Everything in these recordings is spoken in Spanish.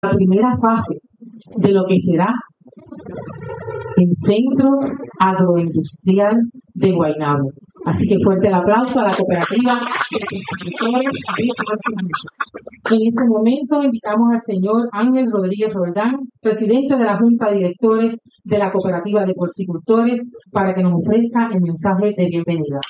la primera fase de lo que será el Centro Agroindustrial de Guaynabo. Así que fuerte el aplauso a la cooperativa. En este momento invitamos al señor Ángel Rodríguez Roldán, presidente de la Junta de Directores de la Cooperativa de Porcicultores, para que nos ofrezca el mensaje de bienvenida.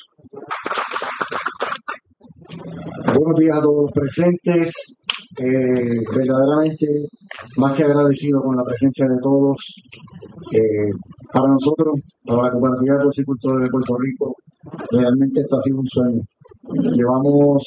Buenos días a todos los presentes. Verdaderamente más que agradecido con la presencia de todos. Para nosotros, para la Cooperativa de Porcicultores de Puerto Rico, realmente esto ha sido un sueño. Llevamos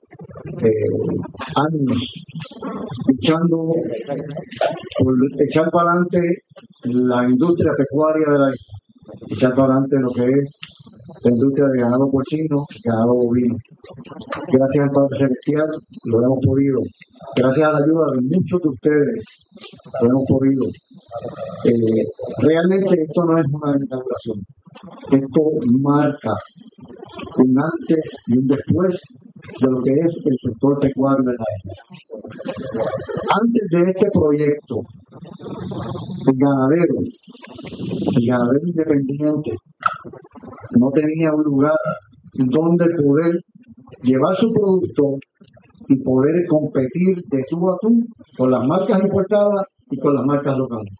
años luchando por echar para adelante la industria pecuaria de la isla, echar para adelante lo que es la industria de ganado porcino, ganado bovino. Gracias al Padre Celestial lo hemos podido. Gracias a la ayuda de muchos de ustedes lo hemos podido. Realmente esto no es una inauguración. Esto marca un antes y un después de lo que es el sector pecuario de la isla. Antes de este proyecto, el ganadero independiente no tenía un lugar donde poder llevar su producto y poder competir de tú a tú con las marcas importadas y con las marcas locales.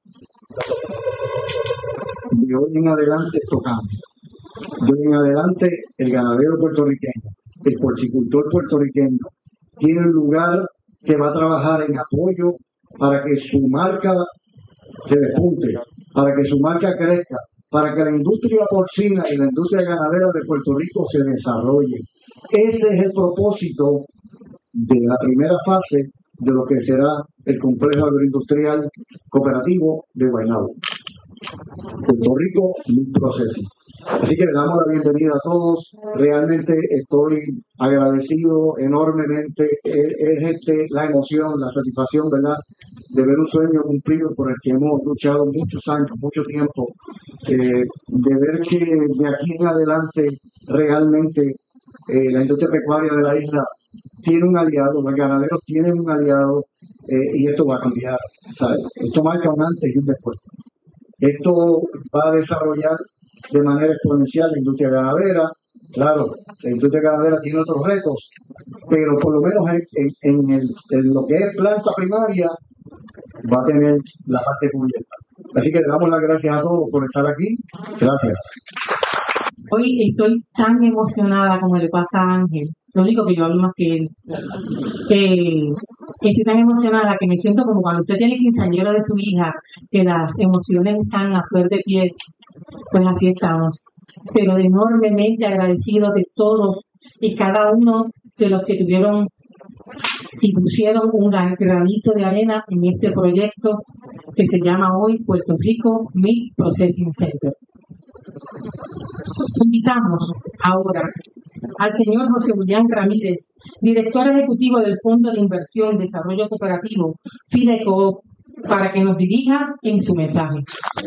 De hoy en adelante esto cambia. De hoy en adelante el ganadero puertorriqueño, el porcicultor puertorriqueño, tiene un lugar que va a trabajar en apoyo para que su marca se despunte, para que su marca crezca, para que la industria porcina y la industria ganadera de Puerto Rico se desarrolle. Ese es el propósito de la primera fase de lo que será el complejo agroindustrial cooperativo de Guaynabo. Puerto Rico, Meat Processing. Así que le damos la bienvenida a todos. Realmente estoy agradecido enormemente. Es la emoción, la satisfacción, ¿verdad?, de ver un sueño cumplido por el que hemos luchado muchos años, mucho tiempo, de ver que de aquí en adelante realmente la industria pecuaria de la isla tiene un aliado, los ganaderos tienen un aliado, y esto va a cambiar, ¿sabes? Esto marca un antes y un después. Esto va a desarrollar de manera exponencial la industria ganadera. Claro, la industria ganadera tiene otros retos, pero por lo menos en lo que es planta primaria va a tener la parte cubierta. Así que le damos las gracias a todos por estar aquí. Gracias. Hoy estoy tan emocionada como le pasa a Ángel. Lo único que yo hablo más que él. Estoy tan emocionada que me siento como cuando usted tiene el quinceañero de su hija, que las emociones están a flor de piel. Pues así estamos. Pero enormemente agradecidos de todos y cada uno de los que tuvieron y pusieron un granito de arena en este proyecto que se llama hoy Puerto Rico Meat Processing Center. Invitamos ahora al señor José Julián Ramírez, director ejecutivo del Fondo de Inversión y Desarrollo Cooperativo, FIDECOOP, para que nos dirija en su mensaje.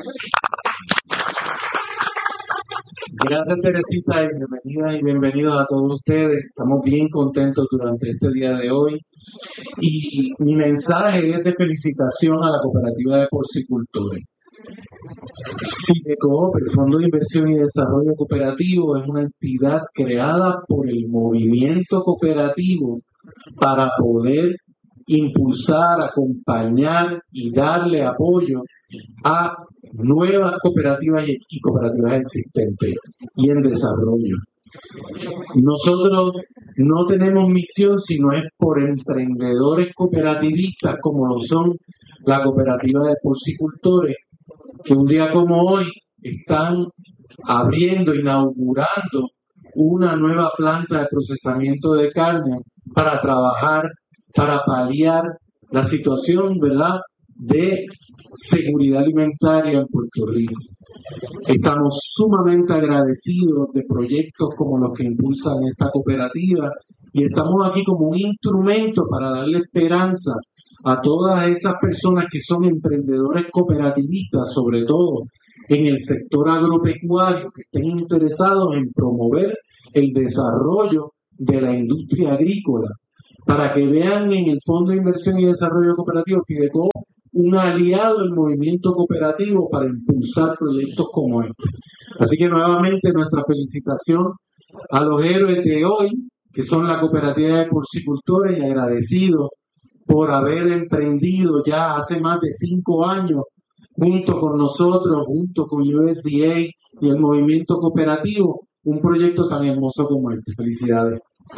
Gracias, Teresita, y bienvenidos a todos ustedes. Estamos bien contentos durante este día de hoy. Y mi mensaje es de felicitación a la Cooperativa de Porcicultores. FIDECOOP, el Fondo de Inversión y Desarrollo Cooperativo, es una entidad creada por el movimiento cooperativo para poder impulsar, acompañar y darle apoyo a nuevas cooperativas y cooperativas existentes y en desarrollo. Nosotros no tenemos misión sino es por emprendedores cooperativistas como lo son la Cooperativa de Porcicultores, que un día como hoy están inaugurando una nueva planta de procesamiento de carne para trabajar, para paliar la situación, ¿verdad?, de seguridad alimentaria en Puerto Rico. Estamos sumamente agradecidos de proyectos como los que impulsan esta cooperativa y estamos aquí como un instrumento para darle esperanza a todas esas personas que son emprendedores cooperativistas, sobre todo en el sector agropecuario, que estén interesados en promover el desarrollo de la industria agrícola para que vean en el Fondo de Inversión y Desarrollo Cooperativo Fideco un aliado del movimiento cooperativo para impulsar proyectos como este. Así que nuevamente nuestra felicitación a los héroes de hoy, que son la Cooperativa de Porcicultores, y agradecidos por haber emprendido ya hace más de 5 años, junto con nosotros, junto con USDA y el movimiento cooperativo, un proyecto tan hermoso como este. Felicidades.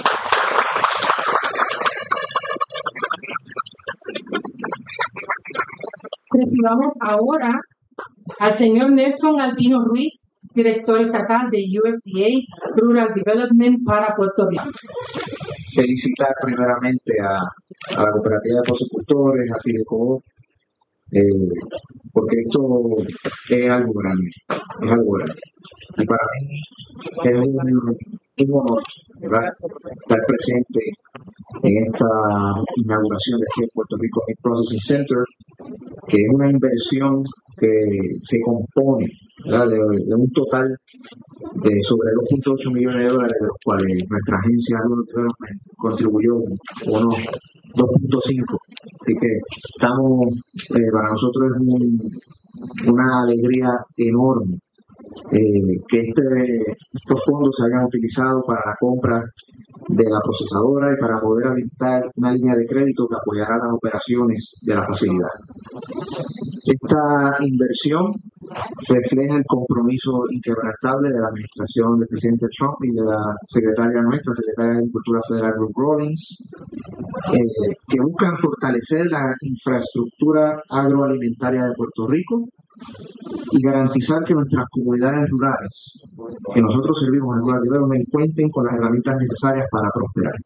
Recibamos ahora al señor Nelson Albino Ruiz, director estatal de USDA Rural Development para Puerto Rico. Felicitar primeramente a la Cooperativa de Porcicultores, a Fideco, porque esto es algo grande, Y para mí es un honor, ¿verdad?, estar presente en esta inauguración de aquí en Puerto Rico Meat Processing Center, que es una inversión que se compone, ¿verdad?, de un total de sobre $2.8 millones, de los cuales nuestra agencia contribuyó unos 2.5. Así que estamos, para nosotros es una alegría enorme que estos fondos se hayan utilizado para la compra de la procesadora y para poder habilitar una línea de crédito que apoyará las operaciones de la facilidad. Esta inversión refleja el compromiso inquebrantable de la administración del presidente Trump y de la secretaria de Agricultura Federal, Brooke Rollins, que buscan fortalecer la infraestructura agroalimentaria de Puerto Rico y garantizar que nuestras comunidades rurales, que nosotros servimos en Rural Development, cuenten con las herramientas necesarias para prosperar.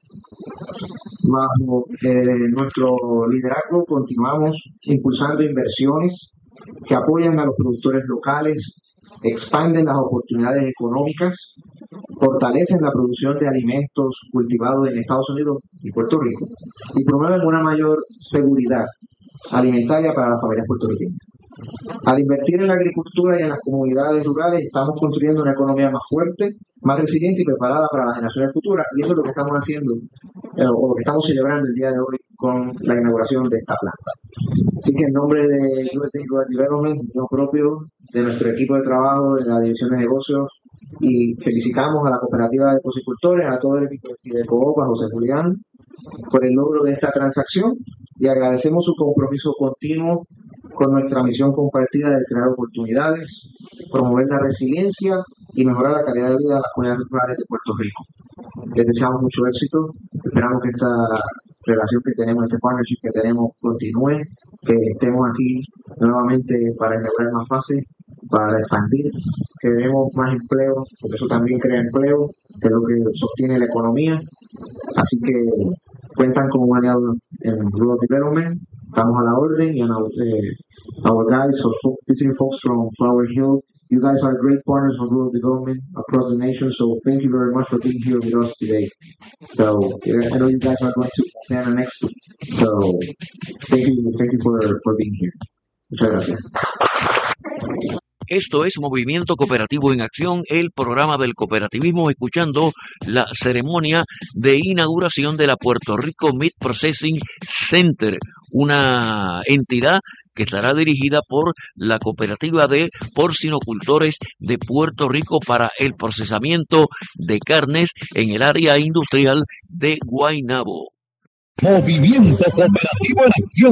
Bajo nuestro liderazgo continuamos impulsando inversiones que apoyan a los productores locales, expanden las oportunidades económicas, fortalecen la producción de alimentos cultivados en Estados Unidos y Puerto Rico y promueven una mayor seguridad alimentaria para las familias puertorriqueñas. Al invertir en la agricultura y en las comunidades rurales, estamos construyendo una economía más fuerte, más resiliente y preparada para las generaciones futuras, y eso es lo que estamos haciendo, o lo que estamos celebrando el día de hoy con la inauguración de esta planta. Así que en nombre de USDA Rural Development, yo propio, de nuestro equipo de trabajo, de la División de Negocios, y felicitamos a la Cooperativa de Porcicultores, a todo el equipo de Fideco, a José Julián, por el logro de esta transacción, y agradecemos su compromiso continuo con nuestra misión compartida de crear oportunidades, promover la resiliencia y mejorar la calidad de vida de las comunidades rurales de Puerto Rico. Les deseamos mucho éxito, esperamos que esta relación que tenemos, este partnership que tenemos continúe, que estemos aquí nuevamente para inaugurar más fases, para expandir, que demos más empleo, porque eso también crea empleo, que es lo que sostiene la economía. Así que cuentan con un aliado en Rural Development, estamos a la orden, y our guys, so visiting folks from Flower Hill, you guys are great partners for rural development across the nation, so thank you very much for being here with us today. So I know you guys are going to Montana next, so thank you for being here. Muchas gracias. Esto es Movimiento Cooperativo en Acción, el programa del cooperativismo, escuchando la ceremonia de inauguración de la Puerto Rico Meat Processing Center, una entidad que estará dirigida por la Cooperativa de Porcinocultores de Puerto Rico para el procesamiento de carnes en el área industrial de Guaynabo. Movimiento Cooperativo en Acción.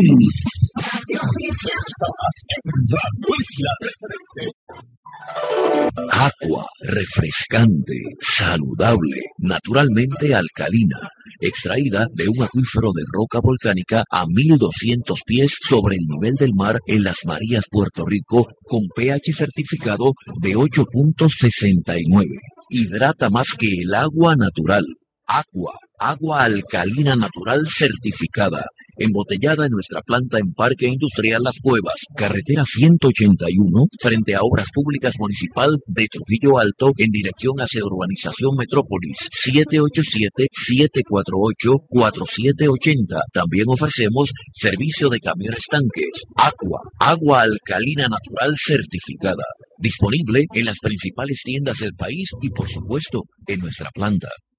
Estás en Radio Isla Referente. Aqua, refrescante, saludable, naturalmente alcalina, extraída de un acuífero de roca volcánica a 1200 pies sobre el nivel del mar en Las Marías, Puerto Rico, con pH certificado de 8.69. Hidrata más que el agua natural. Aqua, agua alcalina natural certificada, embotellada en nuestra planta en Parque Industrial Las Cuevas, carretera 181, frente a Obras Públicas Municipal de Trujillo Alto, en dirección hacia Urbanización Metrópolis, 787-748-4780. También ofrecemos servicio de camión estanques. Aqua, agua alcalina natural certificada, disponible en las principales tiendas del país y, por supuesto, en nuestra planta.